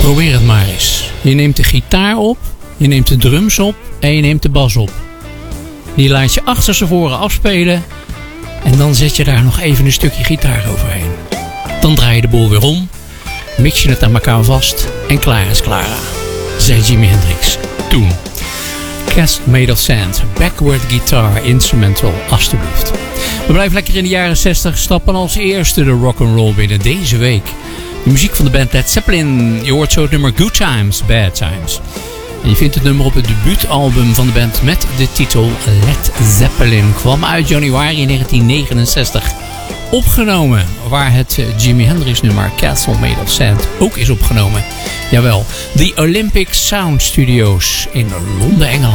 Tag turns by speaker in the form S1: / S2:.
S1: Probeer het maar eens. Je neemt de gitaar op, je neemt de drums op en je neemt de bas op. Die laat je achterstevoren afspelen en dan zet je daar nog even een stukje gitaar overheen. Dan draai je de boel weer om, mix je het aan elkaar vast en klaar is Clara, zei Jimi Hendrix toen. Castle Made of Sand, backward guitar instrumental, alstublieft. We blijven lekker in de jaren 60, stappen als eerste de rock'n'roll binnen deze week. De muziek van de band Led Zeppelin, je hoort zo het nummer Good Times, Bad Times. En je vindt het nummer op het debuutalbum van de band met de titel Led Zeppelin. Kwam uit januari 1969. Opgenomen, waar het Jimi Hendrix nummer Castle Made of Sand ook is opgenomen. Jawel, The Olympic Sound Studios in Londen, Engeland.